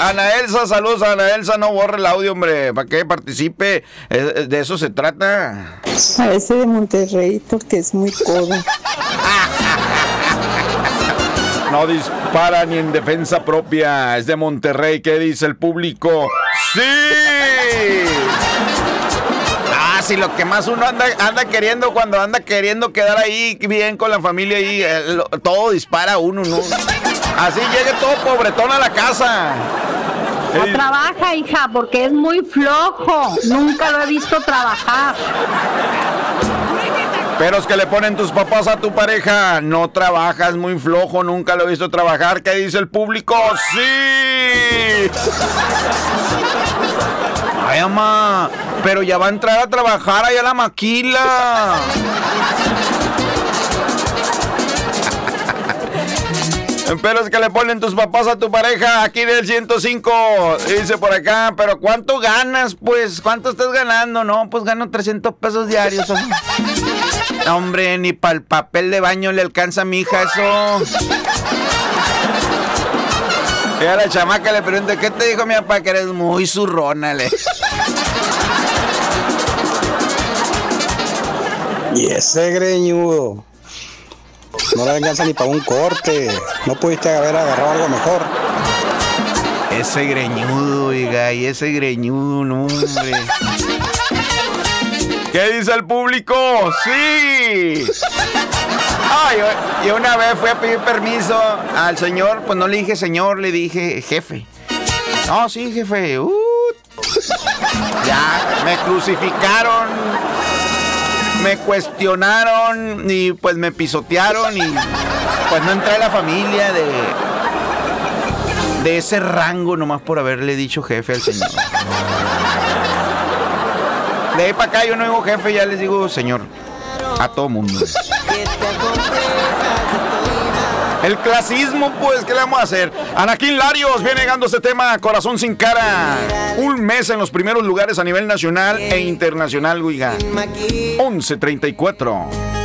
Ana Elsa, saludos a Ana Elsa, no borre el audio, hombre, para que participe, de eso se trata. A ese de Monterrey, porque es muy codo. No dispara ni en defensa propia, es de Monterrey, ¿qué dice el público? ¡Sí! Si lo que más uno anda queriendo cuando anda queriendo quedar ahí bien con la familia ahí, todo dispara a uno, ¿no? Así llegue todo pobretón a la casa. No trabaja, hija, porque es muy flojo. Nunca lo he visto trabajar. Pero es que le ponen tus papás a tu pareja. No trabajas, muy flojo, nunca lo he visto trabajar. ¿Qué dice el público? ¡Sí! Ay, mamá, pero ya va a entrar a trabajar allá a la maquila. Pero es que le ponen tus papás a tu pareja aquí del 105. Dice por acá, pero ¿cuánto ganas? Pues, ¿cuánto estás ganando? No, pues gano 300 pesos diarios. No, hombre, ni para el papel de baño le alcanza a mi hija eso. Y a la chamaca le pregunta, ¿qué te dijo mi papá? Que eres muy zurrona, le. Y ese greñudo no le alcanza ni para un corte. No pudiste haber agarrado algo mejor. Ese greñudo, oiga, y ese greñudo, no, hombre. ¿Qué dice el público? ¡Sí! Yo una vez fui a pedir permiso al señor, pues no le dije señor, le dije jefe. No, sí, jefe. Ya, me crucificaron, me cuestionaron y pues me pisotearon y pues no entré a la familia de ese rango nomás por haberle dicho jefe al señor. De ahí para acá yo no digo jefe, ya les digo señor a todo mundo. El clasismo, pues, ¿qué le vamos a hacer? Anaquín Larios viene llegando este tema, Corazón sin cara. Un mes en los primeros lugares a nivel nacional e internacional, oiga. 11:34.